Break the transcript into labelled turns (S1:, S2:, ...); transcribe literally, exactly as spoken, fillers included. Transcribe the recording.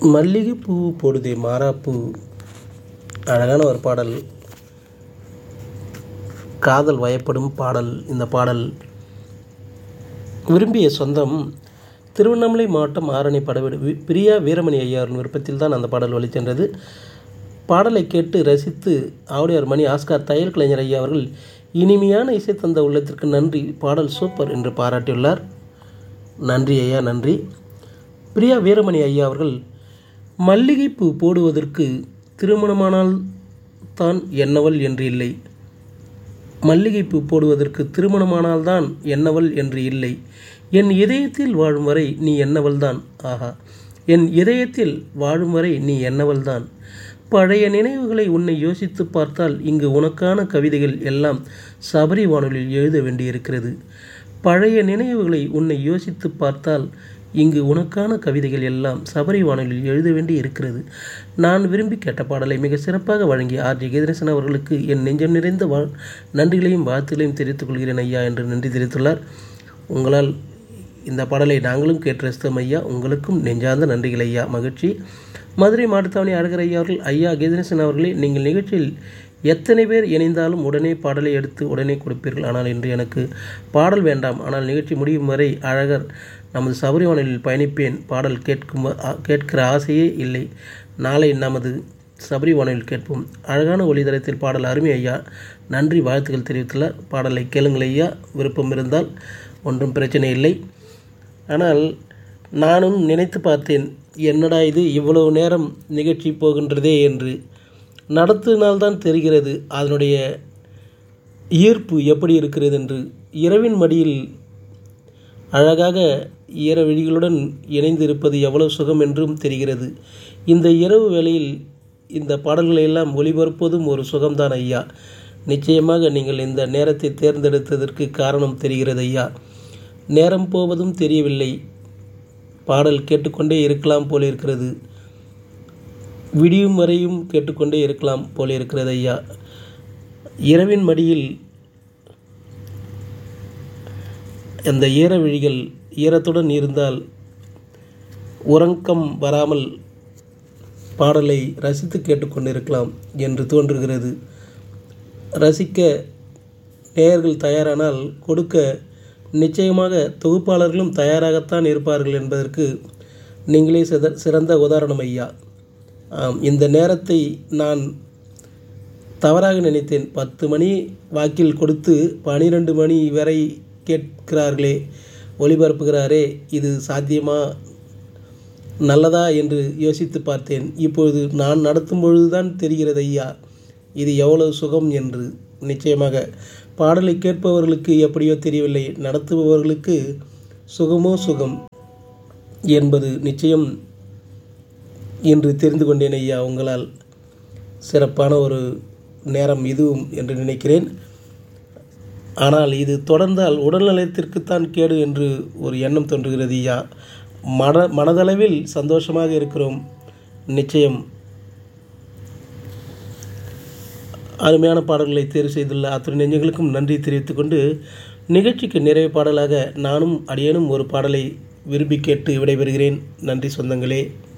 S1: மல்லிகைப்பூ போடுதே மாறாப்பூ. அழகான ஒரு பாடல். காதல் வயப்படும் பாடல். இந்த பாடல் விரும்பிய சொந்தம் திருவண்ணாமலை மாவட்டம் ஆரணி படவேடு வி பிரியா வீரமணி ஐயாவின் விருப்பத்தில் தான் அந்த பாடல் வழிச்சென்றது. பாடலை கேட்டு ரசித்து ஆவுடையார் மணி ஆஸ்கார் தையல் கலைஞர் ஐயா அவர்கள் இனிமையான இசை தந்த உள்ளத்திற்கு நன்றி, பாடல் சூப்பர் என்று பாராட்டியுள்ளார். நன்றி ஐயா, நன்றி. பிரியா வீரமணி ஐயா அவர்கள் மல்லிகைப்பூ போடுவதற்கு திருமணமானால் தான் என்னவள் என்று இல்லை, மல்லிகைப்பூ போடுவதற்கு திருமணமானால்தான் என்னவள் என்று இல்லை, என் இதயத்தில் வாழும் வரை நீ என்னவள்தான். ஆஹா, என் இதயத்தில் வாழும் வரை நீ என்னவள்தான். பழைய நினைவுகளை உன்னை யோசித்து பார்த்தால் இங்கு உனக்கான கவிதைகள் எல்லாம் சபரி வானொலியில் எழுத வேண்டியிருக்கிறது. பழைய நினைவுகளை உன்னை யோசித்து பார்த்தால் இங்கு உனக்கான கவிதைகள் எல்லாம் சபரி வானொலியில் எழுத வேண்டி இருக்கிறது. நான் விரும்பி கேட்ட பாடலை மிக சிறப்பாக வழங்கிய ஆர் ஜே கதிரேசன் அவர்களுக்கு என் நெஞ்சம் நிறைந்த வா நன்றிகளையும் வாழ்த்துகளையும் தெரிவித்துக் கொள்கிறேன் ஐயா என்று நன்றி தெரிவித்துள்ளார். உங்களால் இந்த பாடலை நாங்களும் கேட்டு ரசித்தோம் ஐயா, உங்களுக்கும் நெஞ்சார்ந்த நன்றிகள் ஐயா. மகிழ்ச்சி. மதுரை மாட்டுத்தாவணி அழகர் ஐயா அவர்கள், ஐயா கதிரேசன் அவர்களே, நீங்கள் நிகழ்ச்சியில் எத்தனை பேர் இணைந்தாலும் உடனே பாடலை எடுத்து உடனே கொடுப்பீர்கள். ஆனால் இன்று எனக்கு பாடல் வேண்டாம், ஆனால் நிகழ்ச்சி முடியும் வரை அழகர் நமது சபரி வானொலியில் பயணிப்பேன். பாடல் கேட்கும் கேட்கிற ஆசையே இல்லை. நாளை நமது சபரி வானொலியில் கேட்போம். அழகான ஒளிதரத்தில் பாடல் அருமை ஐயா, நன்றி, வாழ்த்துக்கள் தெரிவித்துள்ளார். பாடலை கேளுங்கள் ஐயா, விருப்பம் இருந்தால் ஒன்றும் பிரச்சனை இல்லை. ஆனால் நானும் நினைத்து பார்த்தேன், என்னடா இது இவ்வளவு நேரம் நிகழ்ச்சி போகின்றதே என்று. நடத்தினால்தான் தெரிகிறது அதனுடைய ஈர்ப்பு எப்படி இருக்கிறது என்று. இரவின் மடியில் அழகாக ஈரவிழிகளுடன் இணைந்து இருப்பது எவ்வளவு சுகம் என்றும் தெரிகிறது. இந்த இரவு வேளையில் இந்த பாடல்களை எல்லாம் ஒளிபரப்பதும் ஒரு சுகம்தான் ஐயா. நிச்சயமாக நீங்கள் இந்த நேரத்தை தேர்ந்தெடுத்ததற்கு காரணம் தெரிகிறது ஐயா. நேரம் போவதும் தெரியவில்லை, பாடல் கேட்டுக்கொண்டே இருக்கலாம் போல இருக்கிறது, விடியும் வரையும் கேட்டுக்கொண்டே இருக்கலாம் போல இருக்கிறது ஐயா. இரவின் மடியில் அந்த ஈர விழிகள் ஈரத்துடன் இருந்தால் உறக்கம் வராமல் பாடலை ரசித்து கேட்டுக்கொண்டிருக்கலாம் என்று தோன்றுகிறது. ரசிக்க நேயர்கள் தயாரானால் கொடுக்க நிச்சயமாக தொகுப்பாளர்களும் தயாராகத்தான் இருப்பார்கள் என்பதற்கு நீங்களே சித சிறந்த உதாரணம் ஐயா. ஆம், இந்த நேரத்தை நான் தவறாக நினைத்தேன். பத்து மணி வாக்கில் கொடுத்து பனிரெண்டு மணி வரை கேட்கிறார்களே, ஒளிபரப்புகிறாரே, இது சாத்தியமா, நல்லதா என்று யோசித்து பார்த்தேன். இப்பொழுது நான் நடத்தும் பொழுதுதான் தெரிகிறது ஐயா இது எவ்வளவு சுகம் என்று. நிச்சயமாக பாடலை கேட்பவர்களுக்கு எப்படியோ தெரியவில்லை, நடத்துபவர்களுக்கு சுகமோ சுகம் என்பது நிச்சயம் என்று தெரிந்து கொண்டேன் ஐயா. உங்களால் சிறப்பான ஒரு நேரம் இதுவும் என்று நினைக்கிறேன். ஆனால் இது தொடர்ந்தால் உடல்நலத்திற்குத்தான் கேடு என்று ஒரு எண்ணம் தோன்றுகிறது ஐயா. மன மனதளவில் சந்தோஷமாக இருக்கிறோம். நிச்சயம் அருமையான பாடல்களை தேர்வு செய்துள்ள அத்தனை நெஞ்சங்களுக்கும் நன்றி தெரிவித்துக்கொண்டு நிகழ்ச்சிக்கு நிறைவு பாடலாக நானும் அடியேனும் ஒரு பாடலை விரும்பி கேட்டு விடைபெறுகிறேன். நன்றி சொந்தங்களே.